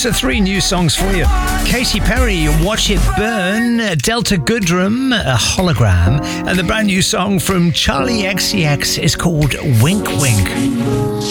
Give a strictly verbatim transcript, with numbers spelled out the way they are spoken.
So three new songs for you. Katy Perry, Watch It Burn, Delta Goodrem, A Hologram, and the brand new song from Charlie X C X is called Wink Wink.